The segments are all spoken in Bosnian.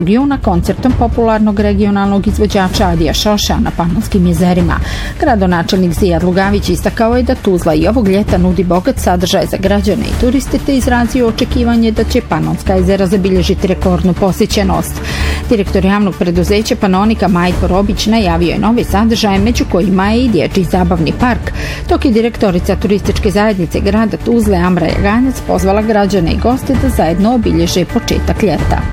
juna koncertom popularnog regionalnog izvođača Adija Šoša na Panonskim jezerima. Gradonačelnik Zijad Lugavić istakao je da Tuzla i ovog ljeta nudi bogat sadržaj za građane i turiste, te izrazio očekivanje da će Panonska jezera zabilježiti rekordnu posjećenost. Direktor javnog preduzeća Panonika Majko Robić najavio je nove sadržaje, među kojima je i dječji zabavni park, dok je direktorica turističke zajednice grada Tuzle Amra Jaganjac pozvala građane i goste da zajedno obilježe početak ljeta.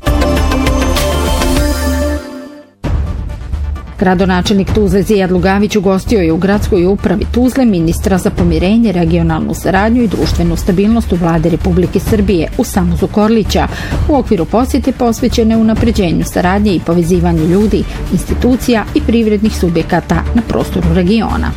Gradonačelnik Tuzle Zijad Lugavić ugostio je u gradskoj upravi Tuzle ministra za pomirenje, regionalnu saradnju i društvenu stabilnost u Vlade Republike Srbije Usamu Zukorlića u okviru posjete posvećene unapređenju saradnje i povezivanju ljudi, institucija i privrednih subjekata na prostoru regiona.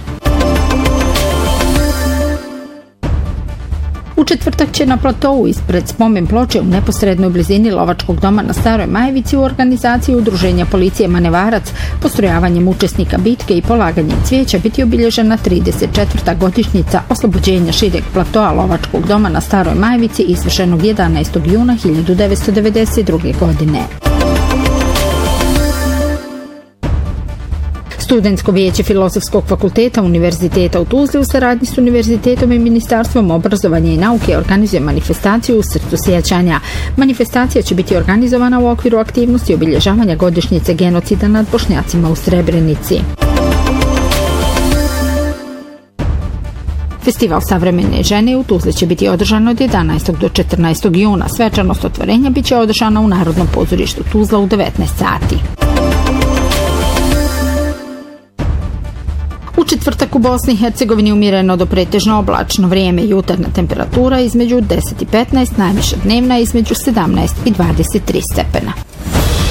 U četvrtak će na platovu ispred spomen ploče u neposrednoj blizini Lovačkog doma na Staroj Majevici u organizaciji Udruženja policije Manevarac postrojavanjem učesnika bitke i polaganjem cvijeća biti obilježena 34. godišnjica oslobođenja šireg platoa Lovačkog doma na Staroj Majevici izvršenog 11. juna 1992. godine. Studentsko vijeće Filozofskog fakulteta Univerziteta u Tuzli u saradnji s Univerzitetom i Ministarstvom obrazovanja i nauke organizuje manifestaciju u srcu sjećanja. Manifestacija će biti organizovana u okviru aktivnosti obilježavanja godišnjice genocida nad Bošnjacima u Srebrenici. Festival savremene žene u Tuzli će biti održan od 11. do 14. juna. Svečanost otvorenja bit će održana u Narodnom pozorištu Tuzla u 19 sati. U četvrtak u Bosni i Hercegovini umjereno do pretežno oblačno vrijeme, jutarnja temperatura između 10 i 15, najviša dnevna između 17 i 23 stepena.